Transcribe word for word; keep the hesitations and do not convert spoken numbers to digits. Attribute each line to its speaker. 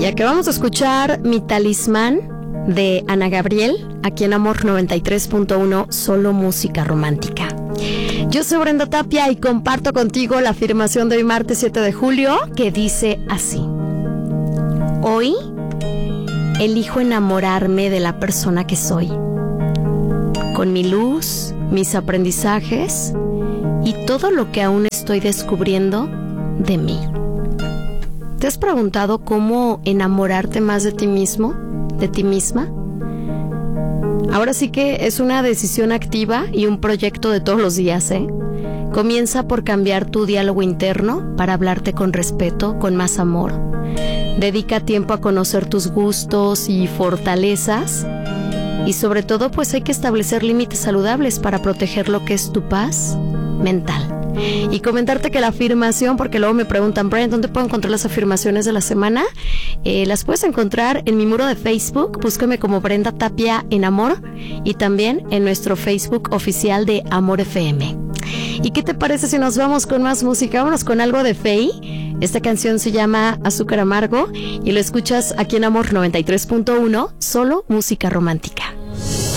Speaker 1: Y acabamos de escuchar Mi Talismán de Ana Gabriel, aquí en Amor noventa y tres punto uno, solo música romántica. Yo soy Brenda Tapia y comparto contigo la afirmación de hoy martes siete de julio, que dice así: hoy elijo enamorarme de la persona que soy, con mi luz, mis aprendizajes y todo lo que aún estoy descubriendo de mí. ¿Te has preguntado cómo enamorarte más de ti mismo, de ti misma? Ahora sí que es una decisión activa y un proyecto de todos los días, ¿eh? Comienza por cambiar tu diálogo interno para hablarte con respeto, con más amor. Dedica tiempo a conocer tus gustos y fortalezas. Y sobre todo, pues hay que establecer límites saludables para proteger lo que es tu paz mental. Y comentarte que la afirmación, porque luego me preguntan, Brian, ¿dónde puedo encontrar las afirmaciones de la semana? Eh, las puedes encontrar en mi muro de Facebook, búscame como Brenda Tapia en Amor, y también en nuestro Facebook oficial de Amor F M. ¿Y qué te parece si nos vamos con más música? Vámonos con algo de Faye. Esta canción se llama Azúcar Amargo y lo escuchas aquí en Amor noventa y tres punto uno, solo música romántica.